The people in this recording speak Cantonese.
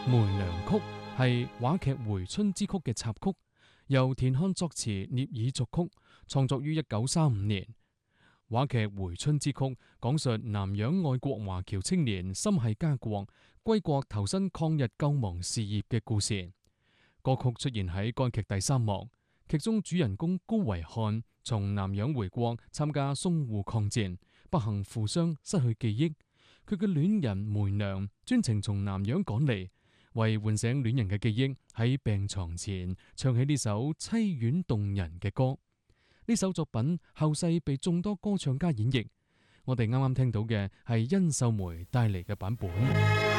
梅娘曲係話劇《回春之曲》嘅插曲，由田漢作詞，聶耳作曲，創作於1935年。話劇《回春之曲》講述南洋愛國華僑青年心繫家國，歸國投身抗日救亡事業嘅故事。歌曲出現喺該劇第3幕，劇中主人公高維漢從南洋回國參加淞滬抗戰，不幸負傷失去記憶。佢嘅戀人梅娘專程從南洋趕嚟，為喚醒戀人嘅記憶，喺病床前唱起呢首淒婉動人嘅歌。呢首作品後世被眾多歌唱家演繹，我哋啱啱聽到嘅係殷秀梅帶嚟嘅版本。